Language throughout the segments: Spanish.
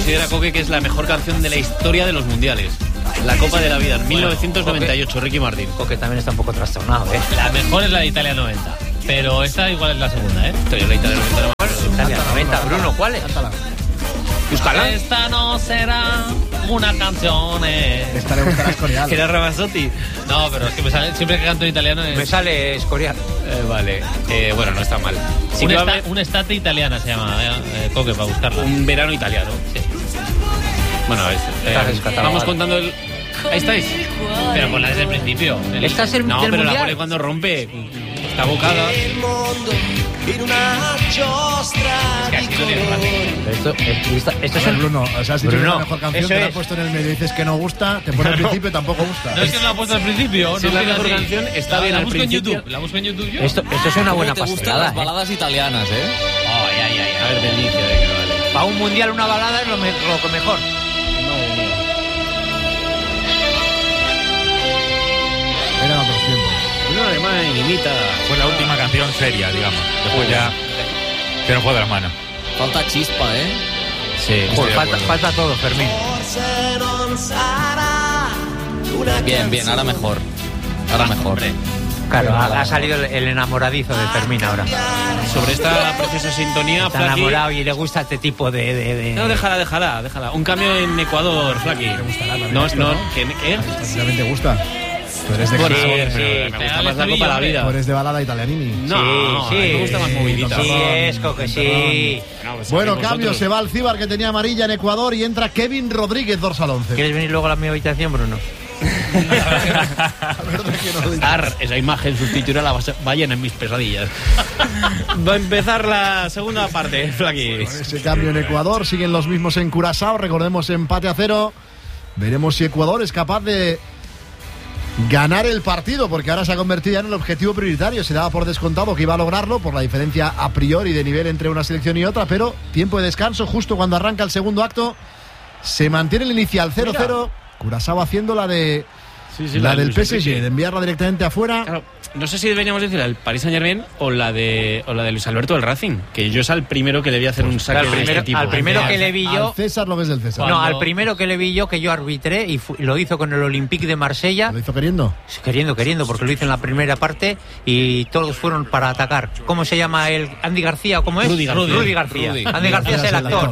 considera Coque que es la mejor canción de la historia de los mundiales. La Copa de la Vida, en 1998, Coque, Ricky Martin. Coque también está un poco trastornado, ¿eh? La mejor es la de Italia 90. Pero esta igual es la segunda, ¿eh? Yo la Italia 90 era más. Italia 90, Bruno, ¿cuál es? Búscala. Esta no será una canción. Esta le gustará Escorial. Era Ramazzotti. No, pero es que me sale, siempre que canto en italiano Me sale Escorial. Vale. Bueno, no está mal. Sí que va a haber una estate italiana se llama, Coque, para buscarla. un verano italiano. Sí. Bueno, vamos contando el... Ahí estáis. Pero ponla desde el principio. ¿Esta es el No, del pero mundial? la pone cuando rompe. Está bocada. Es que así no tiene gracia. Esto es A ver, Bruno, o sea, si Bruno, tienes la mejor canción, eso te la es. has puesto en el medio y dices que no gusta, te pone al principio y tampoco gusta. No es que no la he puesto al principio. Si no es la queda mejor así. canción, está bien La al busco en principio. YouTube. La busco en YouTube yo. Esto es una buena ¿Cómo te gustan pastelada, las baladas italianas, Ay. A ver, del inicio, venga, vale. Para un mundial una balada es lo mejor. Eran otros tiempos. Bruno Alemán imita. Fue la última canción seria, digamos. Después ya se nos fue de las manos. Falta chispa, ¿eh? Sí. Joder, falta todo, Fermín. Bien, ahora mejor. Ahora mejor. Claro, ha salido el enamoradizo de Fermín ahora. Sobre esta preciosa sintonía, Está Flaky. enamorado y le gusta este tipo de... No, déjala. Un cambio en Ecuador, Flaky. No, ¿qué? ¿También te gusta? Tú eres de Bueno, casa. me gusta más la Copa de la Vida. Tú eres de balada italianini. No, sí, me gusta más movidita. Sí, es Coque, sí. Bueno, cambio, se va Alcíbar, que tenía amarilla en Ecuador, y entra Kevin Rodríguez, dorsal 11. ¿Quieres venir luego a mi habitación, Bruno? Esa imagen sustituirá la ballena en mis pesadillas. Va a empezar la segunda parte, Flaky. Con ese cambio en Ecuador, siguen los mismos en Curazao, recordemos empate a 0. Veremos si Ecuador es capaz de ganar el partido, porque ahora se ha convertido ya en el objetivo prioritario. Se daba por descontado que iba a lograrlo por la diferencia a priori de nivel entre una selección y otra, pero tiempo de descanso justo cuando arranca el segundo acto. Se mantiene el inicial 0-0. Curazao haciendo la de la del Luis PSG, Enrique. de enviarla directamente afuera. Claro, no sé si deberíamos decir el Paris Saint-Germain o la de Luis Alberto del Racing, que yo es al primero que le voy a hacer un saque de este tipo. Al primero que le vi yo... Al César lo que es del César. No, al primero que le vi yo, que yo arbitré, y lo hizo con el Olympique de Marsella. ¿Lo hizo queriendo? Queriendo, porque lo hizo en la primera parte y todos fueron para atacar. ¿Cómo se llama el Andy García o cómo es? Rudy García. Andy García es el actor.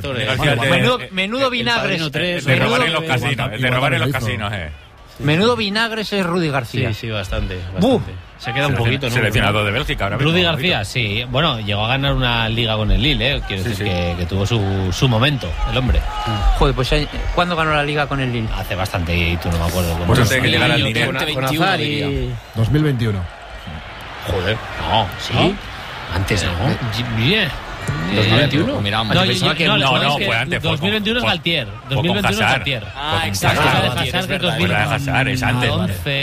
Menudo vinagre. De robar en los casinos. De robar en los casinos, Menudo vinagre es Rudy García. Sí, bastante. ¡Buf! Se queda un poquito, ¿no? Seleccionado de Bélgica ahora mismo. Rudy García, sí. Bueno, llegó a ganar una liga con el Lille, ¿eh? Quiero decir que tuvo su momento, el hombre. Joder, pues ¿cuándo ganó la liga con el Lille? Hace bastante y tú no me acuerdo. Pues antes de que llegara el dinero. Con Azar y... 2021. Joder, no, sí. Antes no. Bien. 2021. Mira, No, pensaba que no, es que fue antes. 2021 es Galtier. 2021 es Galtier. exacto. Es antes.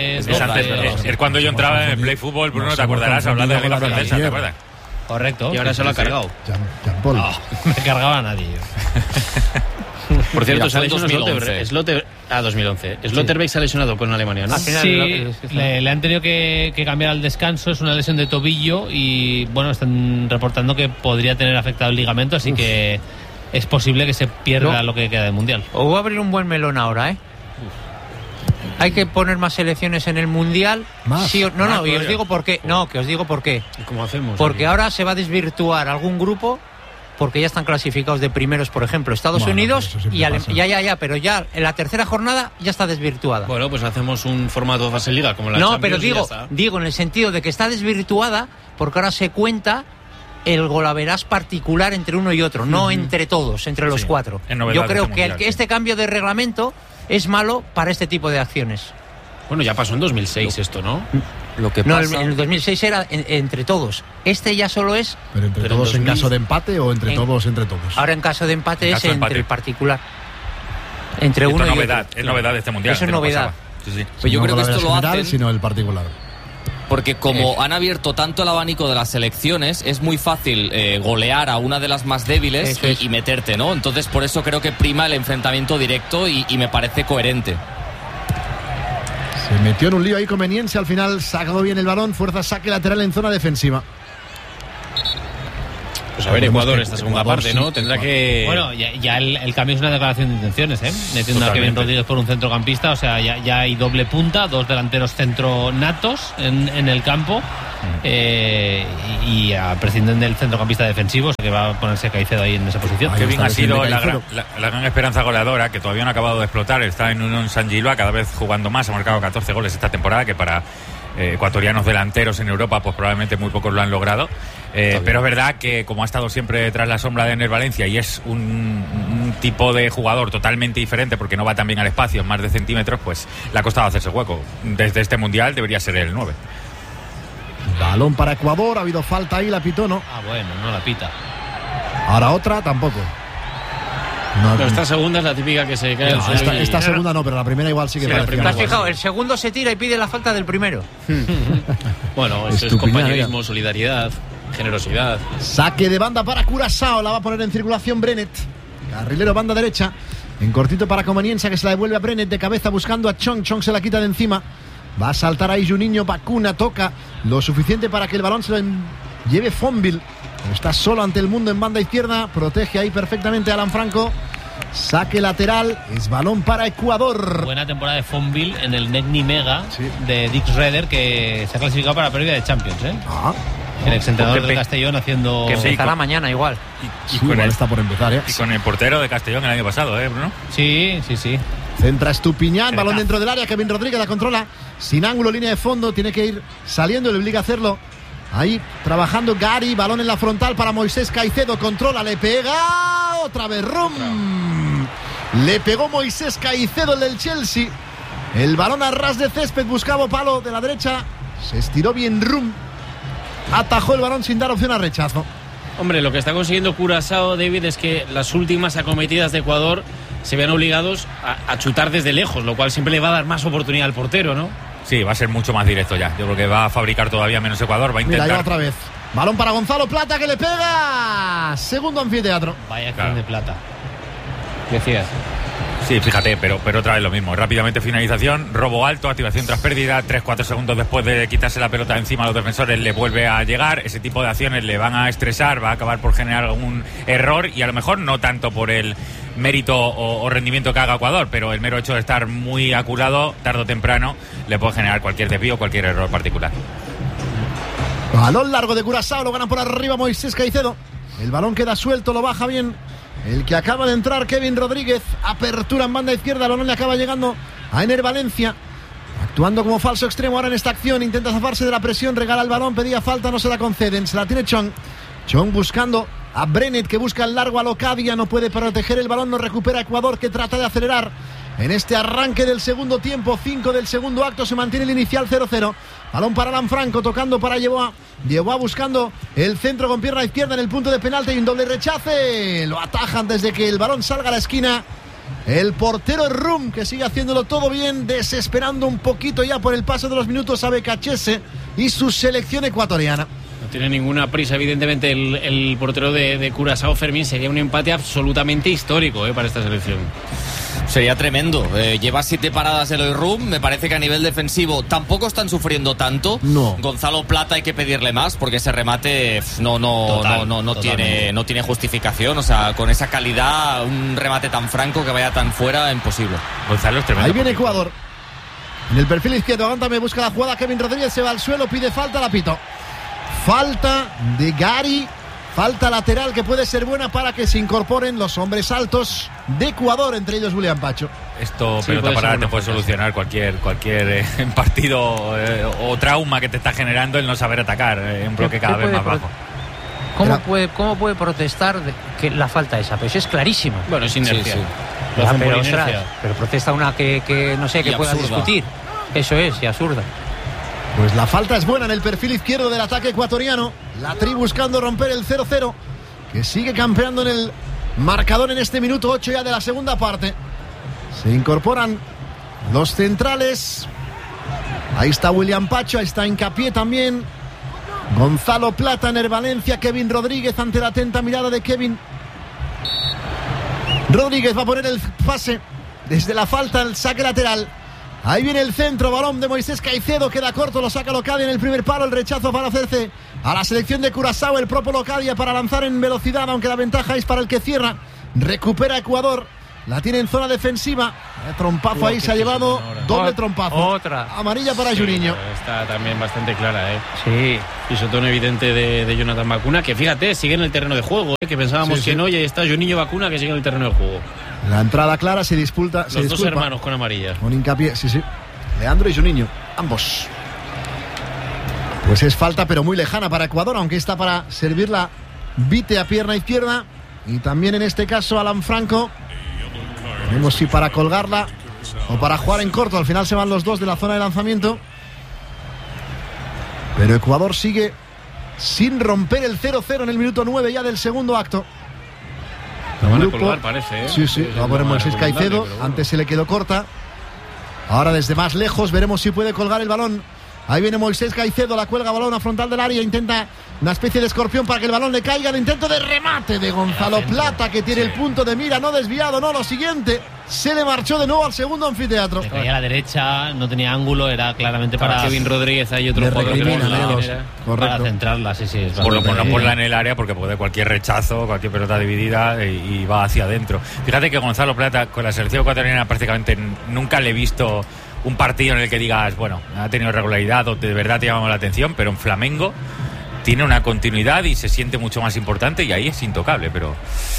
Es cuando yo entraba en el Play Fútbol, Bruno, te acordarás, hablando de Liga Francesa, ¿te acuerdas? Correcto. Y ahora se lo ha cargado. Jean-Paul. No me cargaba a nadie. Por cierto, Mira, se ha fue en lesionado 2011. 2011. Slotterbeck se ha lesionado con Alemania, ¿no? Al final, Sí, le han tenido que cambiar al descanso. Es una lesión de tobillo y, bueno, están reportando que podría tener afectado el ligamento, así que es posible que se pierda lo que queda del Mundial. Os voy a abrir un buen melón ahora, ¿eh? Hay que poner más selecciones en el Mundial. ¿Más? Sí, no, y os digo por qué. No, que os digo por qué. ¿Cómo hacemos? Porque ahora se va a desvirtuar algún grupo, porque ya están clasificados de primeros, por ejemplo, Estados Bueno, Unidos eso siempre y pasa. ya, pero ya en la tercera jornada ya está desvirtuada. Bueno, pues hacemos un formato de fase liga como la No, Champions pero y ya está. digo en el sentido de que está desvirtuada porque ahora se cuenta el golaveras particular entre uno y otro, no entre todos, entre los cuatro. es novedad Yo de creo este que mundial, este cambio de reglamento es malo para este tipo de acciones. Bueno, ya pasó en 2006 esto, ¿no? Lo que No, pasa... en el 2006 era entre todos. Este ya solo es, ¿Pero entre Pero todos en 2000. caso de empate o entre todos entre todos? ahora en caso de empate En es caso de entre empate. el particular. Entre Esto uno es y novedad, otro. es novedad de este mundial. Eso es antes no novedad. pasaba. Sí. Pues yo No creo que la esto lo general, hacen sino el particular. porque como han abierto tanto el abanico de las selecciones, es muy fácil golear a una de las más débiles Eso es. y meterte, ¿no? Entonces por eso creo que prima el enfrentamiento directo y me parece coherente. Se metió en un lío ahí conveniente, al final sacó bien el balón, fuerza saque lateral en zona defensiva. Pues a ver, Ecuador esta segunda parte, ¿no? Tendrá que... Bueno, ya el cambio es una declaración de intenciones, ¿eh? Metiendo a Kevin Rodríguez por un centrocampista, o sea, ya hay doble punta, 2 delanteros centro natos en el campo, y prescinden del centrocampista defensivo, o sea que va a ponerse Caicedo ahí en esa posición. Kevin ha sido la gran esperanza goleadora, que todavía no ha acabado de explotar. Está en Unión San Gilua, cada vez jugando más, ha marcado 14 goles esta temporada, que para ecuatorianos delanteros en Europa pues probablemente muy pocos lo han logrado, pero es verdad que como ha estado siempre tras la sombra de Ener Valencia y es un tipo de jugador totalmente diferente porque no va tan bien al espacio, más de centímetros, pues le ha costado hacerse hueco. Desde este mundial debería ser el 9. Balón para Ecuador, ha habido falta ahí, la pitó, ¿no? Bueno, no la pita. Ahora otra tampoco. No, esta segunda es la típica que se cae. Esta segunda no, pero la primera igual sí que parecía. ¿Te has fijado? El segundo se tira y pide la falta del primero. Bueno, eso es compañerismo, solidaridad, generosidad. Saque de banda para Curazao, la va a poner en circulación Brenet. Carrilero banda derecha, en cortito para Comanienza, que se la devuelve a Brenet de cabeza buscando a Chong. Chong se la quita de encima. Va a saltar ahí Juninho, Bacuna, toca lo suficiente para que el balón se lo lleve Fonville. Está solo ante el mundo en banda izquierda, protege ahí perfectamente a Alan Franco. Saque lateral, es balón para Ecuador. Buena temporada de Fonville en el Negni Mega de Dick Redder, que se ha clasificado para la previa de Champions, ¿eh? El exentrenador de Castellón haciendo... Que empezará mañana igual. Y con él está por empezar, ¿eh? Y con el portero de Castellón el año pasado, Bruno. Sí. Centra Estupiñán, balón dentro del área, Kevin Rodríguez la controla. Sin ángulo, línea de fondo, tiene que ir saliendo, le obliga a hacerlo. Ahí trabajando Gary, balón en la frontal para Moisés Caicedo, controla, le pega, otra vez Rum. Le pegó Moisés Caicedo, el del Chelsea. El balón a ras de césped, buscaba palo de la derecha, se estiró bien Rum. Atajó el balón sin dar opción a rechazo. Hombre, lo que está consiguiendo Curazao, David, es que las últimas acometidas de Ecuador se vean obligados a chutar desde lejos, lo cual siempre le va a dar más oportunidad al portero, ¿no? Sí, va a ser mucho más directo ya. Yo creo que va a fabricar todavía menos Ecuador. Va a intentar. Mira, ya otra vez. Balón para Gonzalo Plata, que le pega. Segundo anfiteatro. Vaya acción de Plata. Decías. Sí, fíjate, pero otra vez lo mismo. Rápidamente finalización, robo alto, activación tras pérdida. 3-4 segundos después de quitarse la pelota encima a los defensores le vuelve a llegar. Ese tipo de acciones le van a estresar, va a acabar por generar algún error y a lo mejor no tanto por el mérito o rendimiento que haga Ecuador, pero el mero hecho de estar muy acurado, tarde o temprano, le puede generar cualquier desvío, cualquier error particular. Balón largo de Curazao, lo gana por arriba Moisés Caicedo. El balón queda suelto, lo baja bien el que acaba de entrar, Kevin Rodríguez. Apertura en banda izquierda, el balón le acaba llegando a Ener Valencia, actuando como falso extremo ahora en esta acción. Intenta zafarse de la presión, regala el balón, pedía falta, no se la conceden, se la tiene Chong. Chong buscando a Brenet, que busca el largo a Locadia, no puede proteger el balón, no recupera Ecuador, que trata de acelerar en este arranque del segundo tiempo. 5 del segundo acto, se mantiene el inicial 0-0. Balón para Alan Franco, tocando para Yeboah buscando el centro con pierna izquierda en el punto de penalti y un doble rechace. Lo atajan desde que el balón salga a la esquina. El portero Rum, que sigue haciéndolo todo bien, desesperando un poquito ya por el paso de los minutos a Becachese y su selección ecuatoriana. No tiene ninguna prisa, evidentemente, el portero de Curazao, Fermín. Sería un empate absolutamente histórico para esta selección. Sería tremendo. Lleva 7 paradas Eloy Rum. Me parece que a nivel defensivo tampoco están sufriendo tanto. No. Gonzalo Plata hay que pedirle más porque ese remate no tiene justificación. O sea, con esa calidad, un remate tan franco que vaya tan fuera, imposible. Gonzalo es tremendo. Ahí viene Ecuador. En el perfil izquierdo, aguántame, busca la jugada. Kevin Rodríguez se va al suelo, pide falta, la pito. Falta de Gary. Falta lateral que puede ser buena para que se incorporen los hombres altos de Ecuador, entre ellos William Pacho. Esto, pelota parada, te puede solucionar cualquier partido o trauma que te está generando el no saber atacar. Un bloque cada vez más bajo. ¿Cómo puede protestar de que la falta esa? Pues es clarísima. Bueno, es inercia. Sí. Pero protesta una que no sé, que pueda discutir. Eso es, y absurda. Pues la falta es buena en el perfil izquierdo del ataque ecuatoriano. La Tri buscando romper el 0-0, que sigue campeando en el marcador en este minuto 8 ya de la segunda parte. Se incorporan los centrales. Ahí está William Pacho, ahí está Hincapié también. Gonzalo Plata, Ener Valencia, Kevin Rodríguez ante la atenta mirada de Kevin. Rodríguez va a poner el pase desde la falta, el saque lateral. Ahí viene el centro, balón de Moisés Caicedo, queda corto, lo saca Locadia en el primer palo, el rechazo para hacerse a la selección de Curazao, el propio Locadia para lanzar en velocidad, aunque la ventaja es para el que cierra. Recupera Ecuador, la tiene en zona defensiva. Trompazo ahí, se ha llevado doble trompazo. Otra. Amarilla para Juninho. Está también bastante clara, ¿eh? Sí. Pisotón evidente de Jonathan Bacuna, que fíjate, sigue en el terreno de juego, que pensábamos que no, y ahí está Juninho Bacuna, que sigue en el terreno de juego. La entrada clara, se disputa. Los dos hermanos con amarilla. Con hincapié, sí. Leandro y Juninho, ambos. Pues es falta, pero muy lejana para Ecuador, aunque está para servirla Vite a pierna izquierda. Y también en este caso Alan Franco. Veremos si para colgarla o para jugar en corto. Al final se van los dos de la zona de lanzamiento. Pero Ecuador sigue sin romper el 0-0 en el minuto 9 ya del segundo acto. Lo van a colgar, parece, ¿eh? Sí. Va a poner Moisés Caicedo. Bueno. Antes se le quedó corta. Ahora desde más lejos veremos si puede colgar el balón. Ahí viene Moisés Caicedo, la cuelga balón a frontal del área, intenta una especie de escorpión para que el balón le caiga. El intento de remate de Gonzalo Plata, que tiene el punto de mira, no desviado, no, lo siguiente, se le marchó de nuevo al segundo anfiteatro. Le caía a la derecha, no tenía ángulo, era claramente para Kevin Rodríguez, hay otro jugador para centrarla, sí. Ponla en el área porque puede cualquier rechazo, cualquier pelota dividida y va hacia adentro. Fíjate que Gonzalo Plata con la selección ecuatoriana prácticamente nunca le he visto un partido en el que digas, bueno, ha tenido regularidad o de verdad te llamamos la atención, pero en Flamengo tiene una continuidad y se siente mucho más importante y ahí es intocable, pero...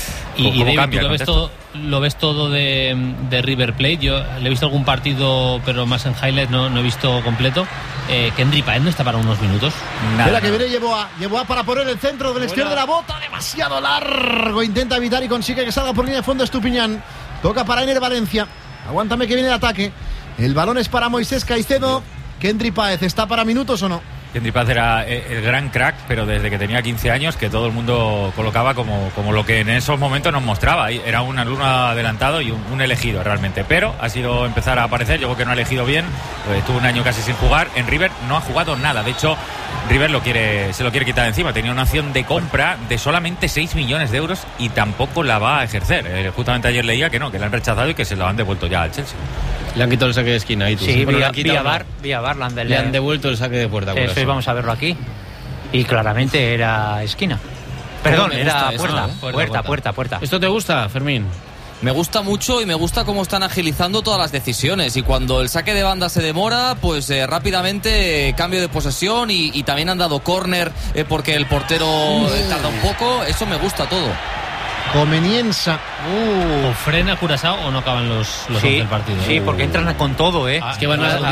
Y David, ¿tú lo ves todo de River Plate? Yo le he visto algún partido, pero más en highlights, no he visto completo. Kendry Páez no está para unos minutos. Nada. Que viene, llevó a para poner el centro del izquierdo de la bota, demasiado largo, intenta evitar y consigue que salga por línea de fondo Estupiñán. Toca para Ener Valencia, aguántame que viene el ataque. El balón es para Moisés Caicedo. Kendry Páez, ¿está para minutos o no? Kendry Páez era el gran crack, pero desde que tenía 15 años, que todo el mundo colocaba como lo que en esos momentos nos mostraba. Era un alumno adelantado y un elegido realmente. Pero ha sido empezar a aparecer, yo creo que no ha elegido bien. Pues estuvo un año casi sin jugar. En River no ha jugado nada. De hecho, River se lo quiere quitar de encima. Tenía una opción de compra de solamente 6 millones de euros y tampoco la va a ejercer. Justamente ayer leía que no, que la han rechazado y que se lo han devuelto ya al Chelsea. Le han quitado el saque de esquina ahí. Sí, vía VAR le han devuelto el saque de puerta. Eso, vamos a verlo aquí. Y claramente era esquina. Perdón, era puerta. ¿Esto te gusta, Fermín? Me gusta mucho y me gusta cómo están agilizando todas las decisiones. Y cuando el saque de banda se demora, pues rápidamente cambio de posesión y también han dado córner porque el portero tarda un poco. Eso me gusta todo. Comenienza. O frena Curazao o no acaban los del partido. Sí, porque entran con todo, ¿eh? Es que van a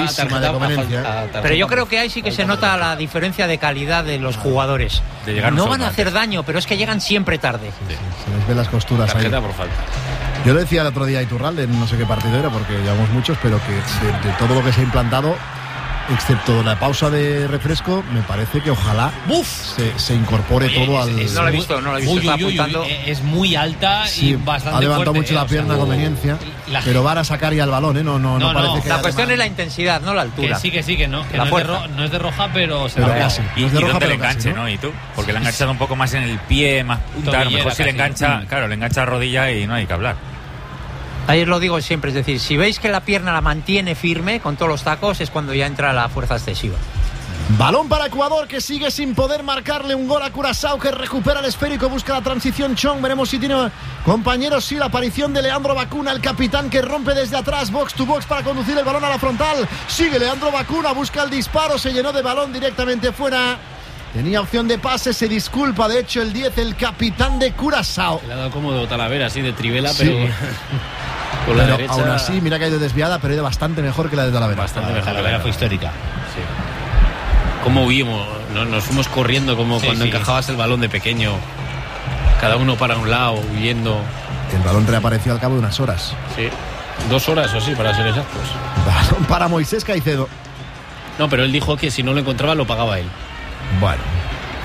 Pero yo creo que ahí sí que se nota la diferencia de calidad de los jugadores. No van a hacer daño, pero es que llegan siempre tarde. Sí. Se les ve las costuras ahí. Por falta. Yo lo decía el otro día a Iturralde, no sé qué partido era, porque llevamos muchos, pero que de todo lo que se ha implantado, excepto la pausa de refresco, me parece que ojalá se incorpore todo al... No lo he visto. Es muy alta y bastante ha levantado fuerte, mucho la pierna, Conveniencia, pero van a sacar ya el balón, no parece que... La cuestión es la intensidad, no la altura. Que no es de roja, pero se ve casi. Y dónde el enganche, ¿no? ¿Y tú? Porque le han enganchado un poco más en el pie, más punta, a lo mejor si le engancha, le engancha la rodilla y no hay que hablar. Ayer lo digo siempre, es decir, si veis que la pierna la mantiene firme con todos los tacos, es cuando ya entra la fuerza excesiva. Balón para Ecuador, que sigue sin poder marcarle un gol a Curazao, que recupera el esférico, busca la transición Chong, veremos si tiene compañeros. Sí, la aparición de Leandro Bacuna, el capitán, que rompe desde atrás, box to box para conducir el balón a la frontal. Sigue Leandro Bacuna, busca el disparo, se llenó de balón directamente fuera. Tenía opción de pase, se disculpa, de hecho el 10, el capitán de Curazao. Le ha dado cómodo Talavera, así de trivela, sí. Pero con la derecha... Aún así, mira que ha ido desviada, pero ha ido bastante mejor que la de Talavera. Bastante mejor. Talavera fue histórica. Sí. ¿Cómo huimos? Nos fuimos corriendo como cuando encajabas el balón de pequeño. Cada uno para un lado, huyendo. El balón reapareció al cabo de unas horas. Sí, 2 horas o sí, para ser exactos. Balón para Moisés Caicedo. No, pero él dijo que si no lo encontraba lo pagaba él. Bueno,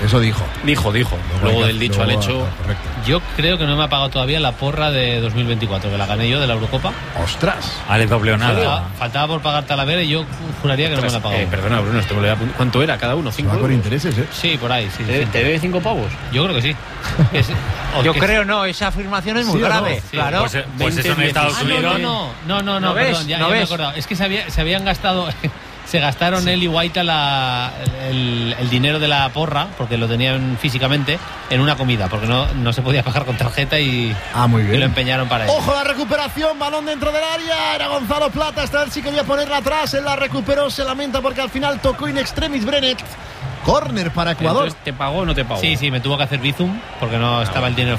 Eso dijo. Dijo. Luego del dicho al hecho. Correcto. Yo creo que no me ha pagado todavía la porra de 2024, que la gané yo de la Eurocopa. ¡Ostras! Ale doble o nada. Faltaba por pagar Talavera y yo juraría que no me la ha pagado. Perdona, Bruno, esto me lo voy a apuntar. ¿Cuánto era cada uno? Se va con intereses, ¿eh? Sí, por ahí, sí. ¿Te debe 5 pavos? Yo creo que sí. Yo creo no, esa afirmación es muy ¿Sí o no? grave. Sí. Claro. Pues eso en Estados Unidos. No, ¿No ves? perdón, ya ¿No me he ves? acordado. Es que se habían gastado, se gastaron él y Guaita el dinero de la porra, porque lo tenían físicamente, en una comida, porque no se podía pagar con tarjeta y Muy bien. lo empeñaron para eso. Ojo, la recuperación, balón dentro del área, era Gonzalo Plata, esta vez sí quería ponerla atrás, él la recuperó, se lamenta porque al final tocó in extremis Brenet. Córner para Ecuador. Entonces, ¿te pagó o no te pagó? Sí, me tuvo que hacer Bizum, porque no estaba el dinero